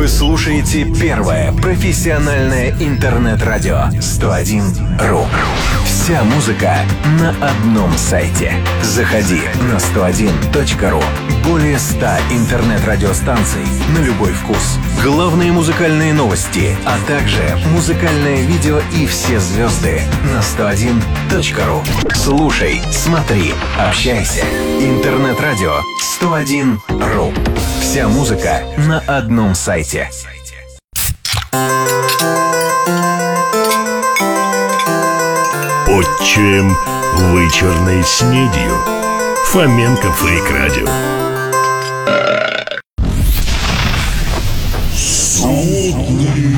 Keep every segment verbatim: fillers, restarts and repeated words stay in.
Вы слушаете первое профессиональное интернет-радио сто один ру. Вся музыка на одном сайте. Заходи на сто один точка ру. Более ста интернет-радиостанций на любой вкус. Главные музыкальные новости, а также музыкальное видео и все звезды на сто один точка ру. Слушай, смотри, общайся. Интернет-радио сто один ру. Вся музыка на одном сайте. Отчим вечірною сніддю. Фоменко Фрік Радіо. Судный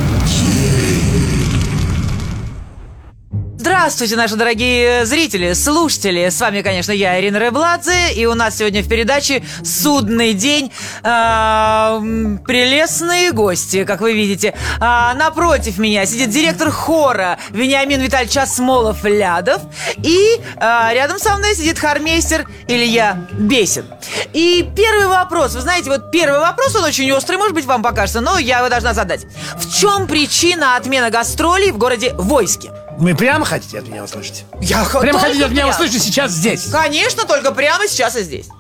Здравствуйте, наши дорогие зрители, слушатели. С вами, конечно, я, Ирина Рыбладзе. И у нас сегодня в передаче «Судный день». а, Прелестные гости, как вы видите. а, Напротив меня сидит директор хора Вениамин Витальевич Асмолов-Лядов. И а, рядом со мной сидит хормейстер Илья Бесин. И первый вопрос, вы знаете, вот первый вопрос, он очень острый, может быть, вам покажется, но я его должна задать. В чем причина отмены гастролей в городе Войске? Вы прямо хотите от меня услышать? Я Прямо хотите от меня прямо. услышать сейчас здесь? Конечно, только прямо сейчас и здесь.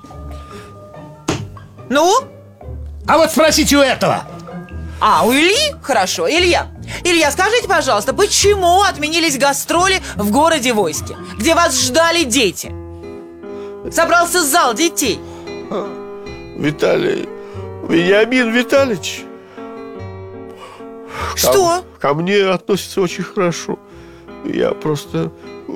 Ну? А вот спросите у этого. А, у Ильи? Хорошо. Илья, Илья, скажите, пожалуйста, почему отменились гастроли в городе Войске, где вас ждали дети? Собрался зал детей. Виталий, Вениамин Витальевич Что? Ко, ко мне относится очень хорошо. Я просто...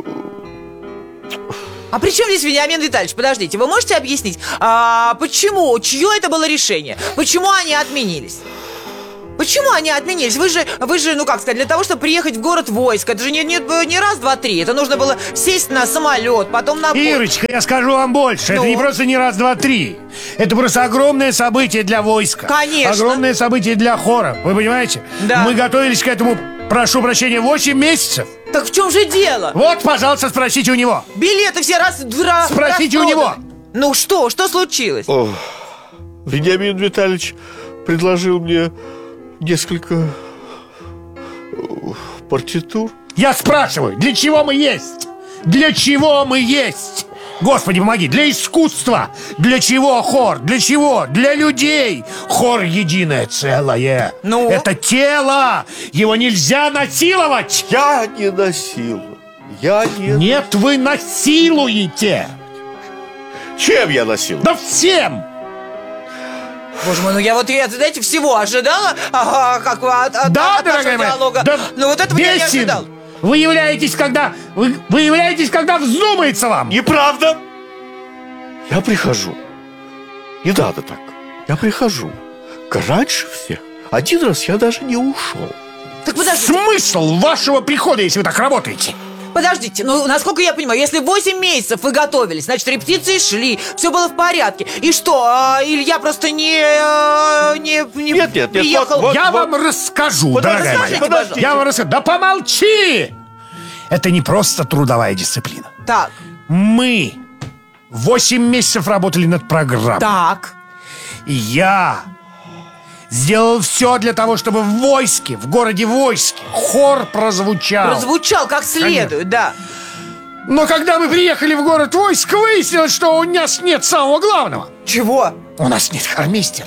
А при чем здесь Вениамин Витальевич? Подождите, вы можете объяснить, а, почему, чье это было решение? Почему они отменились? Почему они отменились? Вы же, вы же, ну как сказать, для того, чтобы приехать в город Войск, это же не, не, не раз, два, три. Это нужно было сесть на самолет, потом на... Ирочка, я скажу вам больше. Ну? Это не просто не раз, два, три. Это просто огромное событие для войска. Конечно. Огромное событие для хора. Вы понимаете? Да. Мы готовились к этому, прошу прощения, восемь месяцев. Так в чем же дело? Вот, пожалуйста, спросите у него. Билеты все раз... раз Спросите у него. Ну что, что случилось? О, Вениамин Витальевич предложил мне несколько партитур. Я спрашиваю, для чего мы есть? Для чего мы есть? Господи, помоги, для искусства. Для чего хор? Для чего? Для людей. Хор единое целое. Ну? Это тело. Его нельзя насиловать. Я не насилую. Я не... Нет, вы насилуете. Чем я насилую? Да всем. Боже мой, ну я вот, я, знаете, всего ожидала, ага, как вы от, от, Да, от дорогая нашего моя. диалога. Да, Ну вот этого я не Бесин. ожидал. Вы являетесь, когда... Вы, вы являетесь, когда вздумается вам. Неправда. Я прихожу. Не надо так. Я прихожу. Раньше всех. Один раз я даже не ушел. Так подождите, Смысл вашего прихода, если вы так работаете? подождите, ну насколько я понимаю, если восемь месяцев вы готовились, значит репетиции шли, все было в порядке. И что, а, Илья просто не... а, не, не Нет, нет, нет, приехал? вот, Я вот. вам расскажу, Подожди, дорогая моя. расскажите, пожалуйста. Я вам расскажу. Да помолчи! Это не просто трудовая дисциплина. Так, Мы восемь месяцев работали над программой. так. И я сделал все для того, чтобы в Войске, в городе Войске, хор прозвучал. Прозвучал как следует, да. Но когда мы приехали в город Войск, выяснилось, что у нас нет самого главного. Чего? У нас нет хормейстера.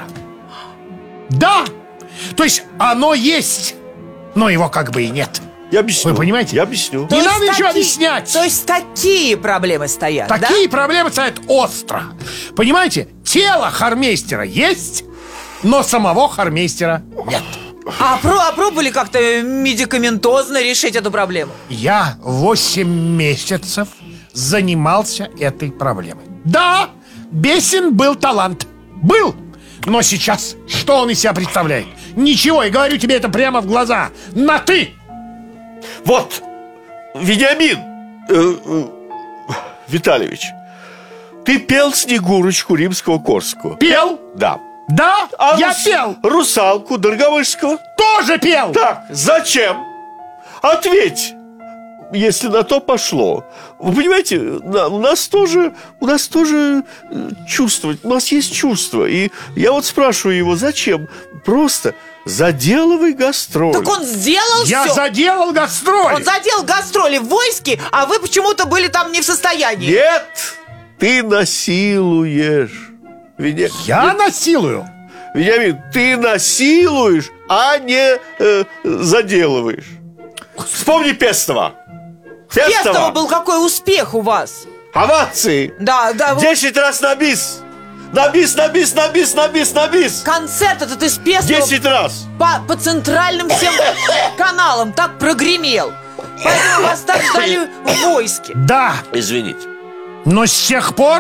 Да! То есть оно есть, но его как бы и нет. Я объясню. Вы понимаете? Я объясню. Не То надо есть ничего такие- объяснять. То есть такие проблемы стоят, да? Такие проблемы стоят остро. Понимаете? Тело хормейстера есть, но самого хормейстера нет. А, про, а пробовали как-то медикаментозно решить эту проблему? Я восемь месяцев занимался этой проблемой. Да, Бесин был талант. Был. Но сейчас что он из себя представляет? Ничего, и говорю тебе это прямо в глаза. На «ты». Вот, Вениамин э, э, Витальевич, ты пел Снегурочку Римского-Корского? Пел? Да. Да, А я рус- пел. Русалку Дорогомышского? Тоже пел. Так, зачем? Ответь. если на то пошло. Вы понимаете, у нас тоже, у нас тоже чувство, у нас есть чувство. И я вот спрашиваю его, зачем? Просто заделывай гастроли. Так он сделал Я все. заделал гастроли. Он заделал гастроли в войске, а вы почему-то были там не в состоянии. Нет, ты насилуешь. Веня... Я насилую. Вениамин, ты насилуешь, а не э, заделываешь. Вспомни Пестова. Пестова был какой успех у вас. Овации. Да, да. вы- Десять раз на бис. На бис, на бис, на бис, на бис, на бис. Концерт этот из Пестова Десять раз. по, по центральным всем каналам так прогремел. Поэтому вас так ждали в войске. Да, Извините. но с тех пор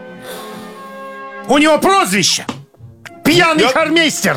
у него прозвище Пьяный Я- хормейстер.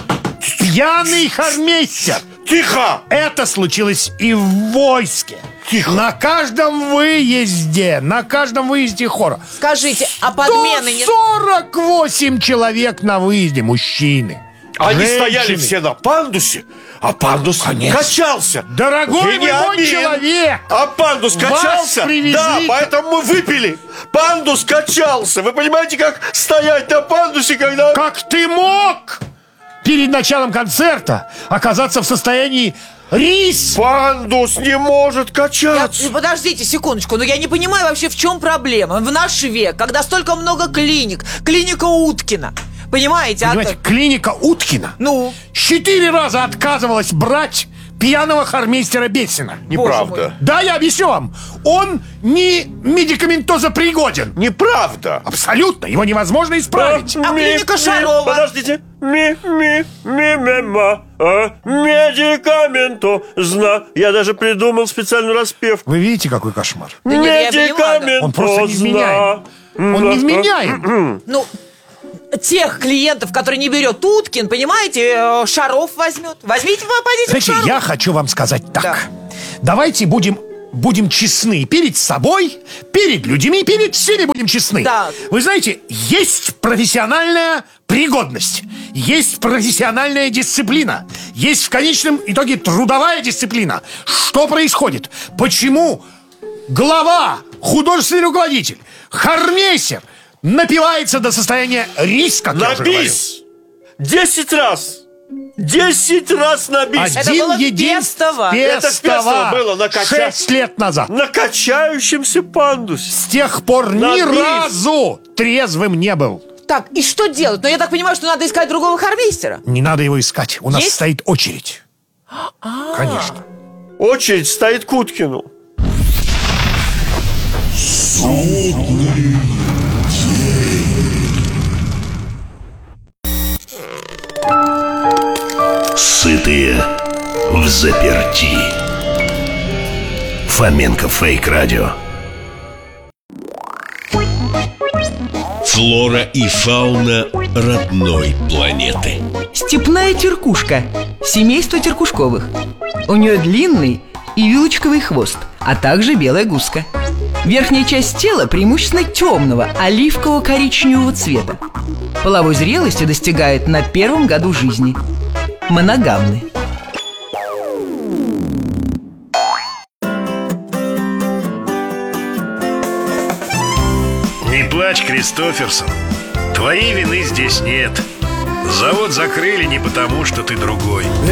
Пьяный хормейстер. Тихо. Это случилось и в войске. Тихо. На каждом выезде, на каждом выезде хора. Скажите, а подмены не... сорок восемь человек на выезде, мужчины. Они женщины. стояли все на пандусе, а пандус Конечно. качался. Дорогой вы мой Вениамин, человек! А пандус Вас качался? привезли Да, к- поэтому мы выпили. Пандус качался. Вы понимаете, как стоять на пандусе, когда... Как ты мог перед началом концерта оказаться в состоянии рис? Пандус не может Я- качаться. Подождите секундочку, но я не понимаю вообще, в чем проблема. В наш век, когда столько много клиник, клиника Уткина, понимаете? а Понимаете, то- клиника Уткина Ну, четыре раза отказывалась брать пьяного хормейстера Бесина. Неправда. Да, я объясню вам. Он не медикаментозопригоден. Неправда. Абсолютно. Его невозможно исправить. А клиника Шарова? Подождите. Ми, ми, ми, мема, а, медикаменту, зна. Я даже придумал специальную распевку. Вы видите, какой кошмар? Да нет, я понимаю, да. Он просто невменяем. Он невменяем. ну, тех клиентов, которые не берет Уткин, понимаете, э, Шаров возьмет. Возьмите, попадите в Знаете, Шаров. я хочу вам сказать так. Да. Давайте будем, будем честны перед собой, перед людьми, перед всеми будем честны. Так. Вы знаете, есть профессиональная пригодность, есть профессиональная дисциплина, есть в конечном итоге трудовая дисциплина. Что происходит? Почему глава, художественный руководитель, хормейстер напивается до состояния риска, как я уже говорил? Набись. Десять раз. Десять раз набись. Это было в Пестово. Это в Пестово было на кача- шесть лет назад. На качающемся пандусе. С тех пор ни Набись. разу трезвым не был. Так, и что делать? Но я так понимаю, что надо искать другого хормейстера. Не надо его искать. У нас Есть? стоит очередь. Конечно. Очередь стоит к Уткину. Сытые в заперти. Фоменко Фейк Радио. Флора и фауна родной планеты. Степная теркушка. Семейство теркушковых. У нее длинный и вилочковый хвост, а также белая гуска. Верхняя часть тела преимущественно темного, оливково-коричневого цвета. Половой зрелости достигает на первом году жизни. Моногамны. Не плачь, Кристоферсон. Твоей вины здесь нет. Завод закрыли не потому, что ты другой.